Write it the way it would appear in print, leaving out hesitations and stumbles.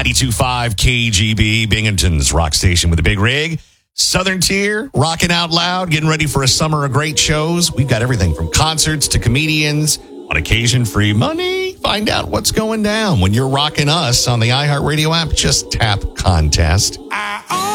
92.5 KGB, Binghamton's rock station with a big rig. Southern Tier, rocking out loud, getting ready for a summer of great shows. We've got everything from concerts to comedians, on occasion free money. Find out what's going down when you're rocking us on the iHeartRadio app. Just tap contest.